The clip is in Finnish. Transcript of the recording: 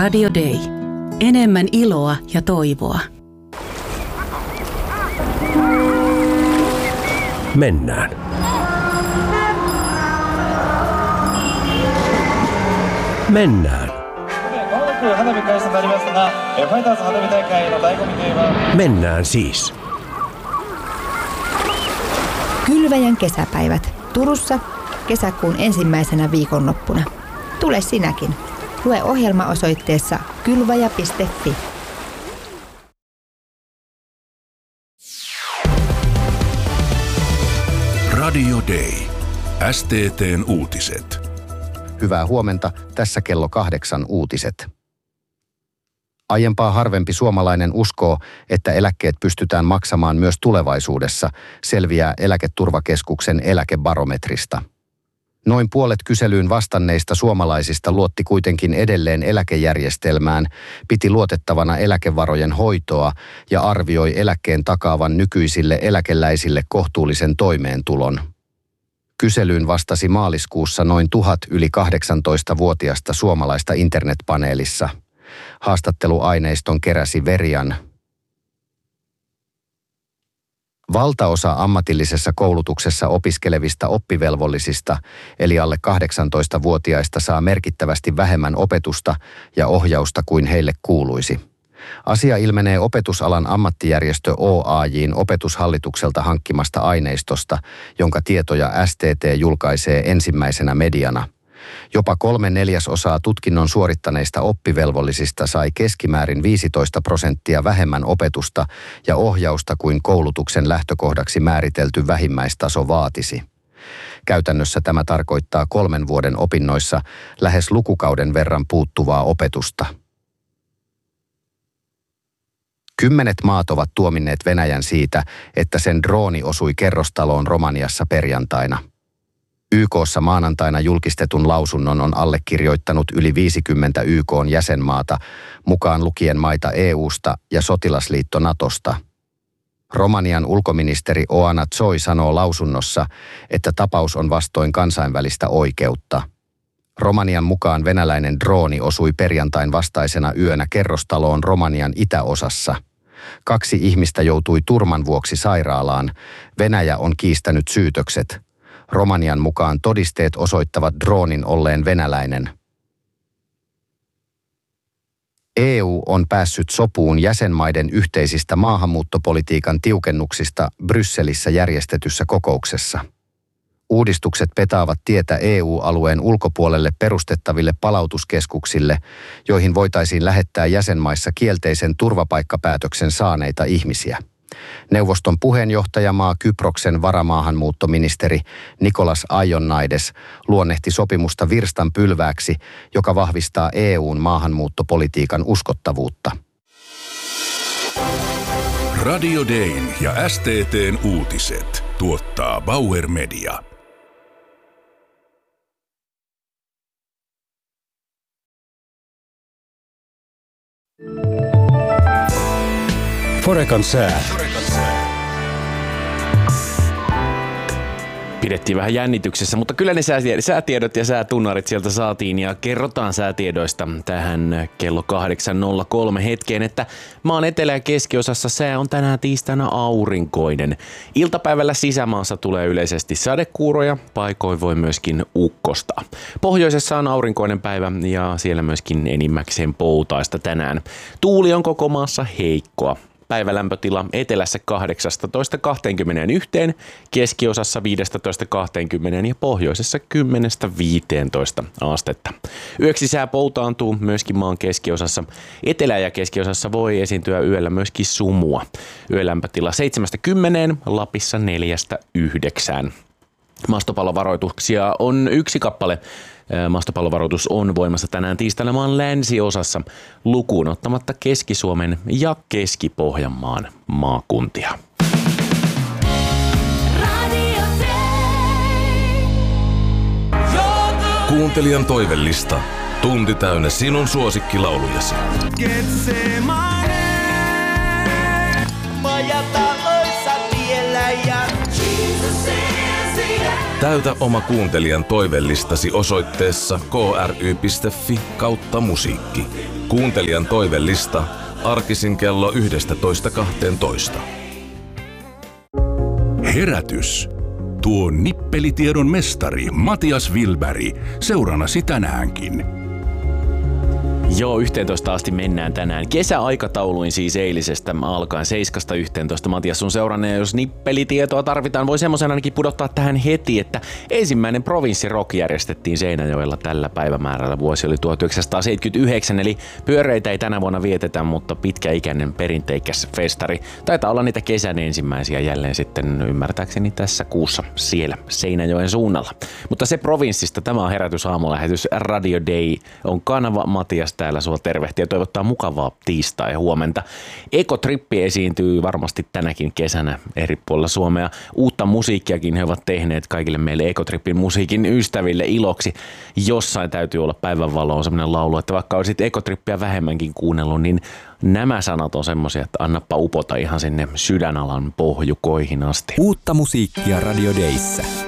Radio Day. Enemmän iloa ja toivoa. Mennään. Mennään. Mennään siis. Kylväjän kesäpäivät Turussa kesäkuun ensimmäisenä viikonloppuna. Tule sinäkin. Lue ohjelma osoitteessa kylvaja.fi. Radio Day. STT:n uutiset. Hyvää huomenta, tässä kello 8 uutiset. Aiempaa harvempi suomalainen uskoo, että eläkkeet pystytään maksamaan myös tulevaisuudessa, selviää Eläketurvakeskuksen eläkebarometrista. Noin puolet kyselyyn vastanneista suomalaisista luotti kuitenkin edelleen eläkejärjestelmään, piti luotettavana eläkevarojen hoitoa ja arvioi eläkkeen takaavan nykyisille eläkeläisille kohtuullisen toimeentulon. Kyselyyn vastasi maaliskuussa noin 1000 yli 18-vuotiaista suomalaista internetpaneelissa. Haastatteluaineiston keräsi Verian. Valtaosa ammatillisessa koulutuksessa opiskelevista oppivelvollisista, eli alle 18-vuotiaista, saa merkittävästi vähemmän opetusta ja ohjausta kuin heille kuuluisi. Asia ilmenee opetusalan ammattijärjestö OAJ:n opetushallitukselta hankkimasta aineistosta, jonka tietoja STT julkaisee ensimmäisenä mediana. Jopa 3/4 tutkinnon suorittaneista oppivelvollisista sai keskimäärin 15% vähemmän opetusta ja ohjausta kuin koulutuksen lähtökohdaksi määritelty vähimmäistaso vaatisi. Käytännössä tämä tarkoittaa 3 vuoden opinnoissa lähes lukukauden verran puuttuvaa opetusta. 10 maat ovat tuominneet Venäjän siitä, että sen drooni osui kerrostaloon Romaniassa perjantaina. YK:ssa maanantaina julkistetun lausunnon on allekirjoittanut yli 50 YK:n jäsenmaata, mukaan lukien maita EU:sta ja sotilasliitto Natosta. Romanian ulkoministeri Oana Zoi sanoo lausunnossa, että tapaus on vastoin kansainvälistä oikeutta. Romanian mukaan venäläinen drooni osui perjantain vastaisena yönä kerrostaloon Romanian itäosassa. 2 ihmistä joutui turman vuoksi sairaalaan. Venäjä on kiistänyt syytökset. Romanian mukaan todisteet osoittavat droonin olleen venäläinen. EU on päässyt sopuun jäsenmaiden yhteisistä maahanmuuttopolitiikan tiukennuksista Brysselissä järjestetyssä kokouksessa. Uudistukset petaavat tietä EU-alueen ulkopuolelle perustettaville palautuskeskuksille, joihin voitaisiin lähettää jäsenmaissa kielteisen turvapaikkapäätöksen saaneita ihmisiä. Neuvoston puheenjohtajamaa Kyproksen varamaahanmuuttoministeri Nikolas Aionnaides luonnehti sopimusta virstanpylvääksi, joka vahvistaa EU:n maahanmuuttopolitiikan uskottavuutta. Radio Dayn ja STT:n uutiset tuottaa Bauer Media. Forekan sää. Pidettiin vähän jännityksessä, mutta kyllä ne säätiedot ja säätunnarit sieltä saatiin ja kerrotaan säätiedoista tähän kello 8.03 hetkeen, että maan etelä- ja keskiosassa sää on tänään tiistaina aurinkoinen. Iltapäivällä sisämaassa tulee yleisesti sadekuuroja, paikoin voi myöskin ukkosta. Pohjoisessa on aurinkoinen päivä ja siellä myöskin enimmäkseen poutaista tänään. Tuuli on koko maassa heikkoa. Päivälämpötila etelässä 18-21, keskiosassa 15-20 ja pohjoisessa 10-15 astetta. Yöksi sää poutaantuu myöskin maan keskiosassa. Etelä- ja keskiosassa voi esiintyä yöllä myöskin sumua. Yölämpötila 7-10, Lapissa 4-9. Maastopallovaroituksia on 1 kappale. Maastopallovaroitus on voimassa tänään tiistaina maan länsiosassa lukuun ottamatta Keski-Suomen ja Keski-Pohjanmaan maakuntia. Kuuntelijan toivellista. Tunti täynnä sinun suosikkilaulujasi. Täytä oma kuuntelijan toivellistasi osoitteessa kry.fi/musiikki. Kuuntelijan toivellista arkisin kello 11.12. Herätys. Tuo nippelitiedon mestari Matias Wilberg seurannasi tänäänkin. Joo, 11 asti mennään tänään. Kesäaikatauluin siis eilisestä alkaen 7-11. Matias sun seuranneen, jos nippelitietoa tarvitaan, voi semmoisen ainakin pudottaa tähän heti, että ensimmäinen provinssirock järjestettiin Seinäjoella tällä päivämäärällä. Vuosi oli 1979, eli pyöreitä ei tänä vuonna vietetä, mutta pitkäikäinen perinteikäs festari. Taitaa olla niitä kesän ensimmäisiä jälleen sitten ymmärtääkseni tässä kuussa siellä Seinäjoen suunnalla. Mutta se provinssista, tämä on Herätys aamulähetys, Radio Day on kanava. Matias täällä sua tervehtiä ja toivottaa mukavaa tiistai huomenta. Ekotrippi esiintyy varmasti tänäkin kesänä eri puolilla Suomea. Uutta musiikkiakin he ovat tehneet kaikille meille Ekotrippin musiikin ystäville iloksi. Jossain täytyy olla päivänvalo on semmoinen laulu, että vaikka olisit Ekotrippiä vähemmänkin kuunnellut, niin nämä sanat on semmoisia, että annappa upota ihan sinne sydänalan pohjukoihin asti. Uutta musiikkia Radio Dayssä.